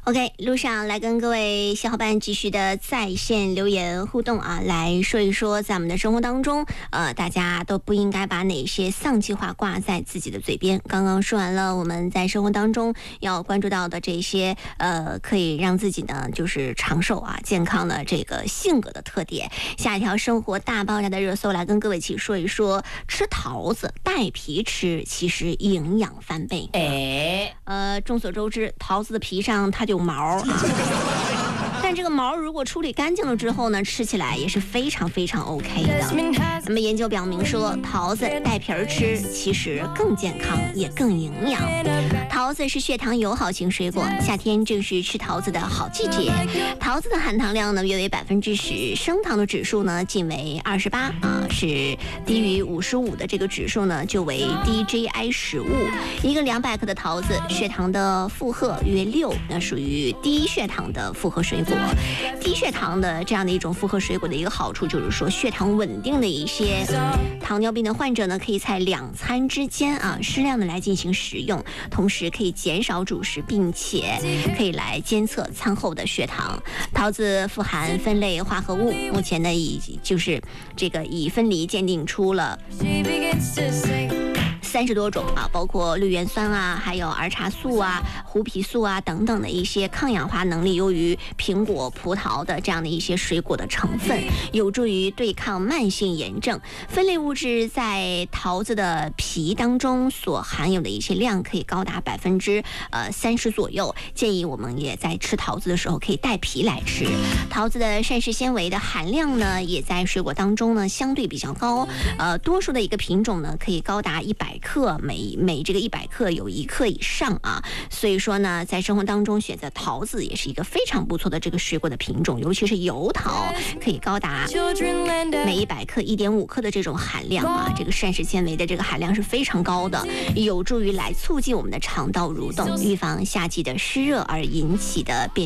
OK， 路上来跟各位小伙伴继续的在线留言互动啊，来说一说在我们的生活当中，大家都不应该把哪些丧气话挂在自己的嘴边。刚刚说完了我们在生活当中要关注到的这些可以让自己呢就是长寿啊、健康的这个性格的特点。下一条生活大爆炸的热搜来跟各位一起说一说，吃桃子带皮吃，其实营养翻倍。众所周知，桃子的皮上它就有毛但这个毛如果处理干净了之后呢，吃起来也是非常非常 OK 的。那么研究表明说，桃子带皮儿吃其实更健康也更营养。桃子是血糖友好型水果，夏天正是吃桃子的好季节。桃子的含糖量呢约为10%，升糖的指数呢仅为28啊，是低于55的这个指数呢就为 DJI 食物。一个200克的桃子血糖的负荷约6，那属于低血糖的复合水果。低血糖的这样的一种复合水果的一个好处就是说，血糖稳定的一些糖尿病的患者呢，可以在2餐之间啊适量的来进行食用，同时可以减少主食，并且可以来监测餐后的血糖。桃子富含酚类化合物，目前呢已分离鉴定出了30多种啊，包括绿原酸啊，还有儿茶素啊、胡皮素啊等等的一些抗氧化能力优于苹果、葡萄的这样的一些水果的成分，有助于对抗慢性炎症。酚类物质在桃子的皮当中所含有的一些量可以高达30%左右，建议我们也在吃桃子的时候可以带皮来吃。桃子的膳食纤维的含量呢，也在水果当中呢相对比较高，多数的一个品种呢可以高达100克，每这个100克有1克以上啊，所以说呢，在生活当中选择桃子也是一个非常不错的这个水果的品种，尤其是油桃，可以高达每100克1.5克的这种含量啊，这个膳食纤维的这个含量是非常高的，有助于来促进我们的肠道蠕动，预防夏季的湿热而引起的便